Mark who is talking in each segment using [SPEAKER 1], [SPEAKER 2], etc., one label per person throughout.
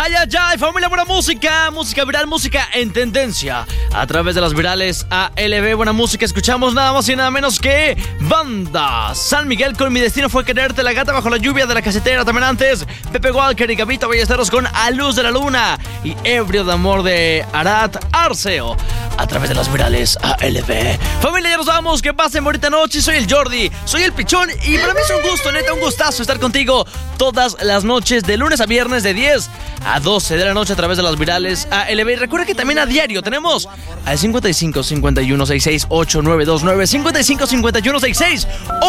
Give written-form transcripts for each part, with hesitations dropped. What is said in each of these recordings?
[SPEAKER 1] ¡Ay, ay, ay! Familia, buena música. Música viral, música en tendencia. A través de las virales ALB, buena música. Escuchamos nada más y nada menos que Banda San Miguel con Mi Destino Fue Quererte, La Gata Bajo la Lluvia de La Casetera. También antes, Pepe Walker y Gavita Ballesteros con A Luz de la Luna. Y Ebrio de Amor de Arat Arceo. A través de las virales ALB. Familia, ya nos vamos. Que pasen bonita noche. Soy el Jordi, soy el Pichón. Y para mí es un gusto, neta, un gustazo estar contigo todas las noches, de lunes a viernes, de 10 a 12 de la noche a través de las virales ALB. Y recuerda que también a diario tenemos al 55 51 66 8929, 55 51 66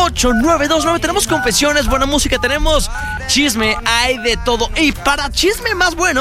[SPEAKER 1] 8929. Tenemos confesiones, buena música, tenemos chisme, hay de todo. Y para chisme más bueno,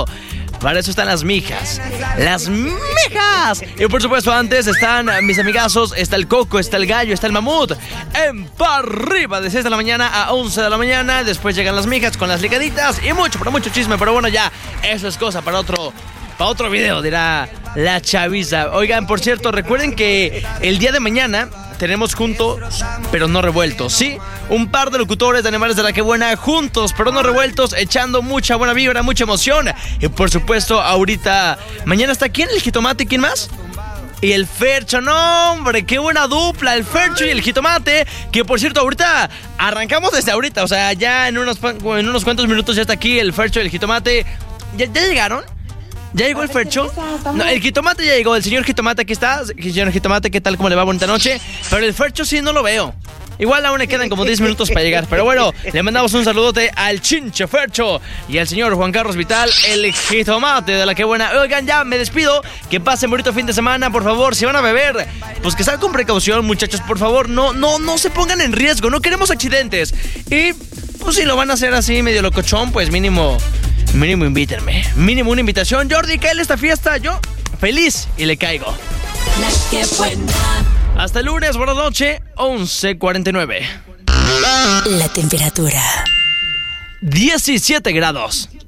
[SPEAKER 1] para eso están las mijas. ¡Las mijas! Y por supuesto, antes están mis amigazos. Está el Coco, está el Gallo, está el Mamut. En pa' arriba, de 6 de la mañana a 11 de la mañana. Después llegan las mijas con las ligaditas. Y mucho chisme. Pero bueno, ya, eso es cosa para otro video, dirá la chaviza. Oigan, por cierto, recuerden que el día de mañana tenemos Juntos pero no revueltos, ¿sí? Un par de locutores de Animales de la Que Buena, juntos pero no revueltos, echando mucha buena vibra, mucha emoción. Y por supuesto, ahorita, mañana está ¿quién? ¿El Jitomate? ¿Quién más? Y el Fercho, no hombre, qué buena dupla, el Fercho y el Jitomate. Que por cierto, ahorita, arrancamos desde ahorita, o sea, ya en unos cuantos minutos ya está aquí el Fercho y el Jitomate. ¿Ya llegaron? ¿Ya llegó el Fercho? No, el Jitomate ya llegó, el señor Jitomate aquí está. Señor Jitomate, ¿qué tal? ¿Cómo le va? Bonita noche. Pero el Fercho sí no lo veo. Igual aún le quedan como 10 minutos para llegar. Pero bueno, le mandamos un saludote al Chinche Fercho y al señor Juan Carlos Vital, el Jitomate de La Que Buena. Oigan, ya me despido. Que pasen bonito fin de semana, por favor. Si van a beber, pues que salgan con precaución, muchachos, por favor. No se pongan en riesgo, no queremos accidentes. Y pues si lo van a hacer así medio locochón, pues mínimo invítenme. Mínimo una invitación. Jordi, cáele esta fiesta. Yo feliz y le caigo. La Que Buena. Hasta el lunes, buenas noches, 11:49.
[SPEAKER 2] La temperatura
[SPEAKER 1] 17 grados.